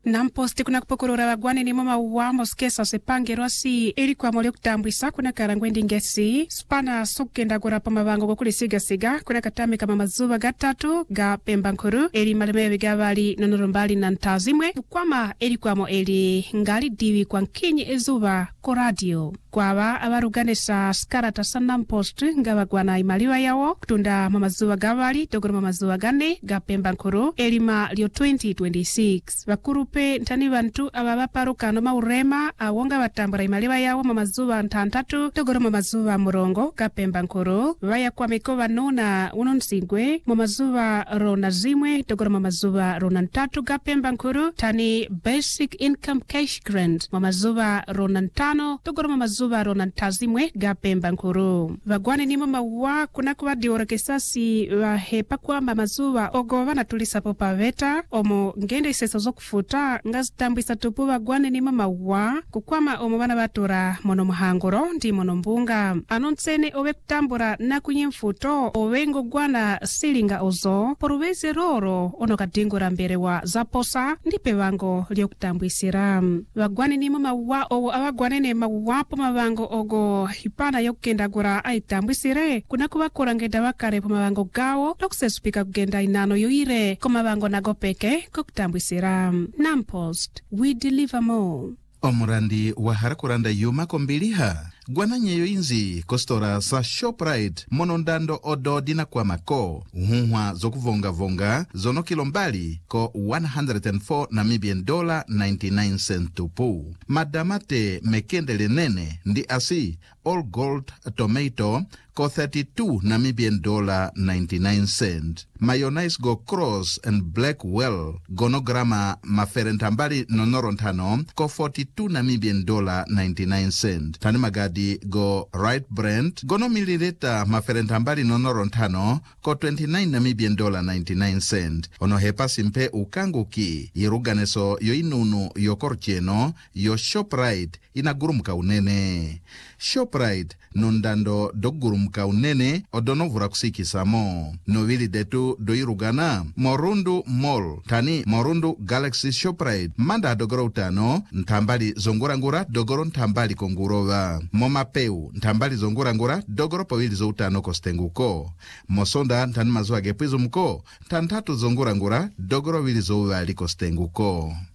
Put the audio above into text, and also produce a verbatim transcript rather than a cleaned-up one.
namposti kuna kupokorora wagwane ni mama uwamo skesa sepangero si ili kwa mole kutambwisa kuna karangwendi ngesi spana sukenda gora pa mabango gokuli siga siga kuna katame kama mazuba gatatu ga pemba nkuru ili malemewe gabali nonorombali na ntazimwe kwama ili kwa mo ili ngali diwi kwa nkinyi ezuba ko radio kwaba abaruganesa skarata sanamposti ngabagwana imaliwa yawo kutunda mamazuba gabali togoro mamazuba gane ga pemba nkuru elima lyo twenty twenty-six bakurupe ntani bantu ababaparukano maurema awonga batambura imaliwa yawo mamazuba ntantatu togoro mamazuba murongo ga pemba nkuru baya kwa mikoba nona unonsingwe mamazuba rona zimwe togoro mamazuba rona ntatu ga pemba nkuru tani basic income cash grant mamazuba rona ntano togoro mamazuba rona ntazimwe ga pemba nkuru bagwane ni mama wa kuna kuwa diorekesasi wa hepa kwa mamazuba ogo wana tulisa popa veta omo ngende iseso zo kufuta ngazitambwisa tupu bagwane ni mama wa kukwama omo bana batura mono muhangoro ndi mono mbunga anonsene owe kutambura na kunyemfuto owengo gwana silinga ozo poruvezi roro ono kadingura mbere wa zaposa ndipe wango liyo kutambwisira bagwane ni mama wa owo abagwane ne mawapo mabango ogo hipana yokenda gura aitambwisire kuna kuwa kurangenda wakare po mabango gawo lokusesupika kugenda inano yoire ko mabango nagopeke kokutambwisira Nampost we deliver more. Omurandi wa harakuranda yuma kombiliha gwana nyeyo inzi kostora sa Shoprite monondando odo dina kwa mako uhunwa zokuvonga vonga zono kilombali ko one hundred four Namibian dollar ninety-nine cent tupu madamate mekendele nene ndi asi all gold tomato ko thirty-two Namibian dollar ninety-nine cent mayonnaise go cross and blackwell gonograma maferentambali nonorontano ko forty-two Namibian dollar ninety-nine cent tani magadi go right brand gono mililita maferentambali nonorontano ko twenty-nine Namibian dollar ninety-nine cent ono hepa simpe ukanguki yiruganeso yo inunu yo korcheno yo Shoprite inagurumka unene Shoprite nondando dogurumka unene odonovura kusikisamo novili detu doirugana Morundu Mall tani Morundu Galaxy Shoprite manda dogoro utano ntambali zongurangura dogoro ntambali kongurova momapeu ntambali zongurangura dogoro pawili zo utano kostenguko mosonda ntani mazuwa gepwizu mko tantatu zongurangura dogoro wili zo uvali kostenguko.